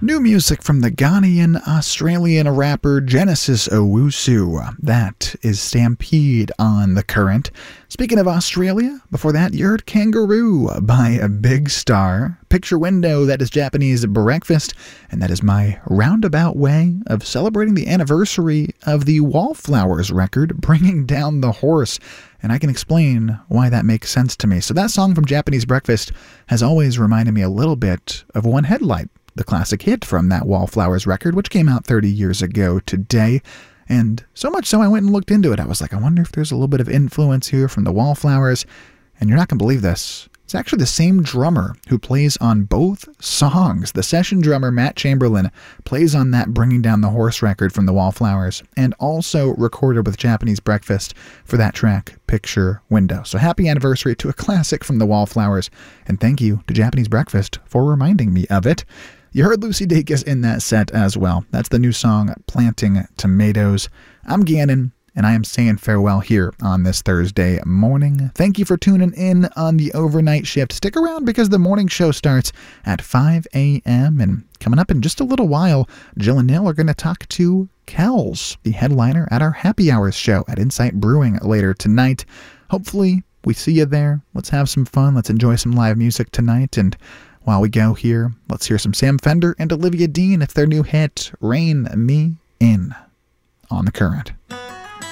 New music from the Ghanaian-Australian rapper Genesis Owusu. That is Stampede on The Current. Speaking of Australia, before that you heard Kangaroo by a Big Star. Picture Window, that is Japanese Breakfast, and that is my roundabout way of celebrating the anniversary of the Wallflowers record, Bringing Down the Horse. And I can explain why that makes sense to me. So that song from Japanese Breakfast has always reminded me a little bit of One Headlight, the classic hit from that Wallflowers record, which came out 30 years ago today. And so much so I went and looked into it. I was like, I wonder if there's a little bit of influence here from the Wallflowers. And you're not going to believe this. It's actually the same drummer who plays on both songs. The session drummer, Matt Chamberlain, plays on that Bringing Down the Horse record from the Wallflowers, and also recorded with Japanese Breakfast for that track, Picture Window. So happy anniversary to a classic from the Wallflowers, and thank you to Japanese Breakfast for reminding me of it. You heard Lucy Dacus in that set as well. That's the new song, Planting Tomatoes. I'm Gannon, and I am saying farewell here on this Thursday morning. Thank you for tuning in on the overnight shift. Stick around because the morning show starts at 5 a.m. And coming up in just a little while, Jill and Neil are going to talk to Kells, the headliner at our Happy Hours show at Insight Brewing later tonight. Hopefully, we see you there. Let's have some fun. Let's enjoy some live music tonight. And while we go here, let's hear some Sam Fender and Olivia Dean. It's their new hit, Rain Me In, on The Current.